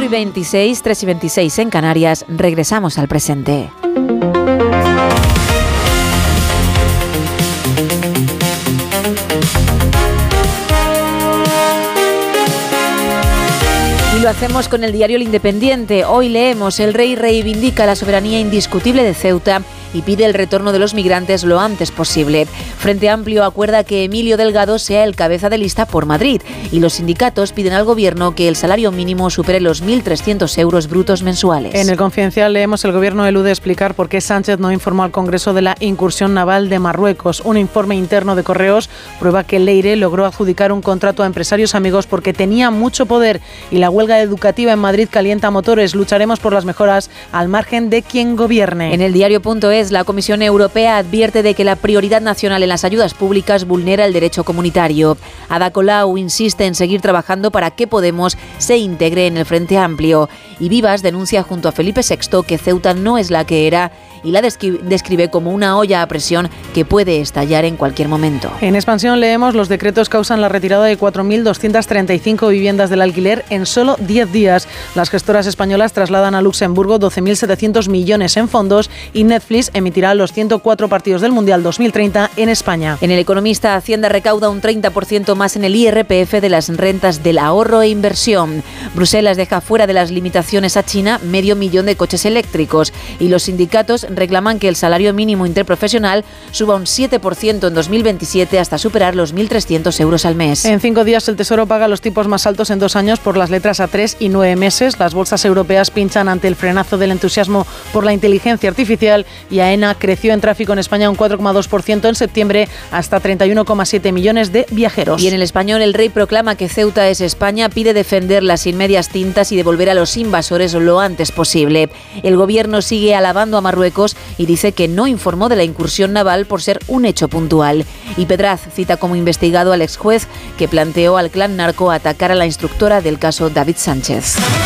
4:26, 3:26 en Canarias. Regresamos al presente. Y lo hacemos con el diario El Independiente. Hoy leemos: el rey reivindica la soberanía indiscutible de Ceuta y pide el retorno de los migrantes lo antes posible. Frente Amplio acuerda que Emilio Delgado sea el cabeza de lista por Madrid y los sindicatos piden al gobierno que el salario mínimo supere los 1.300 euros brutos mensuales. En El Confidencial leemos: el gobierno elude explicar por qué Sánchez no informó al Congreso de la incursión naval de Marruecos. Un informe interno de Correos prueba que Leire logró adjudicar un contrato a empresarios amigos porque tenía mucho poder, y la huelga educativa en Madrid calienta motores. Lucharemos por las mejoras al margen de quien gobierne. En el diario.es, la Comisión Europea advierte de que la prioridad nacional en las ayudas públicas vulnera el derecho comunitario. Ada Colau insiste en seguir trabajando para que Podemos se integre en el Frente Amplio. Y Vivas denuncia junto a Felipe VI que Ceuta no es la que era y la describe como una olla a presión que puede estallar en cualquier momento. En Expansión leemos: los decretos causan la retirada de 4.235 viviendas del alquiler en solo 10 días. Las gestoras españolas trasladan a Luxemburgo 12.700 millones en fondos y Netflix emitirá los 104 partidos del Mundial 2030 en España. En El Economista, Hacienda recauda un 30% más en el IRPF de las rentas del ahorro e inversión. Bruselas deja fuera de las limitaciones a China 500.000 de coches eléctricos y los sindicatos reclaman que el salario mínimo interprofesional suba un 7% en 2027 hasta superar los 1.300 euros al mes. En 5 días el Tesoro paga los tipos más altos en 2 años por las letras a 3 y 9 meses. Las bolsas europeas pinchan ante el frenazo del entusiasmo por la inteligencia artificial y AENA creció en tráfico en España un 4,2% en septiembre hasta 31,7 millones de viajeros. Y en El Español, el rey proclama que Ceuta es España, pide defenderla sin medias tintas y devolver a los invasores lo antes posible. El gobierno sigue alabando a Marruecos y dice que no informó de la incursión naval por ser un hecho puntual. Y Pedraz cita como investigado al exjuez que planteó al clan narco atacar a la instructora del caso David Sánchez.